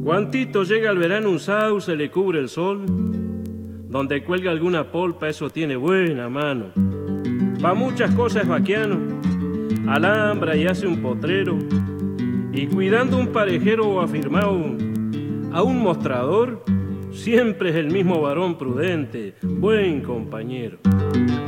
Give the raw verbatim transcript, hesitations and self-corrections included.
Cuantito llega el verano, un sauce le cubre el sol. Donde cuelga alguna polpa, eso tiene buena mano. Pa' muchas cosas es vaquiano, alambra y hace un potrero. Y cuidando un parejero o afirmado a un mostrador, siempre es el mismo varón prudente, buen compañero.